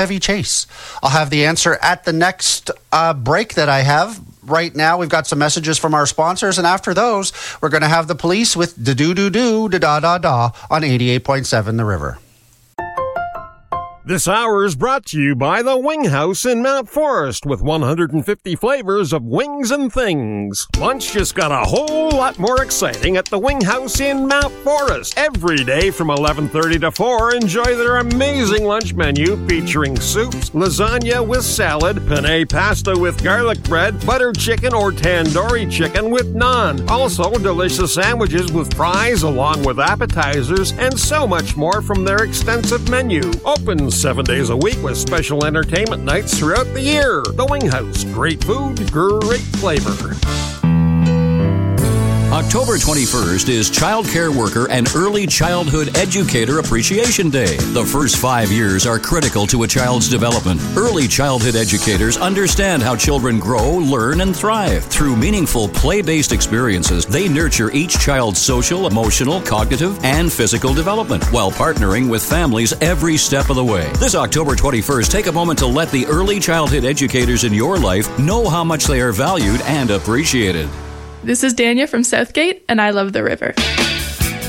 Chevy Chase? I'll have the answer at the next break that I have. Right now, we've got some messages from our sponsors, and after those, we're going to have the police with da-do-do-do-da-da-da-da on 88.7 The River. This hour is brought to you by the Wing House in Mount Forest with 150 flavors of wings and things. Lunch just got a whole lot more exciting at the Wing House in Mount Forest. Every day from 11:30 to 4, enjoy their amazing lunch menu featuring soups, lasagna with salad, penne pasta with garlic bread, butter chicken or tandoori chicken with naan. Also, delicious sandwiches with fries along with appetizers and so much more from their extensive menu. Open 7 days a week with special entertainment nights throughout the year. The Wing House. Great food, great flavor. October 21st is Child Care Worker and Early Childhood Educator Appreciation Day. The first 5 years are critical to a child's development. Early childhood educators understand how children grow, learn, and thrive. Through meaningful play-based experiences, they nurture each child's social, emotional, cognitive, and physical development while partnering with families every step of the way. This October 21st, take a moment to let the early childhood educators in your life know how much they are valued and appreciated. This is Dania from Southgate, and I love the river.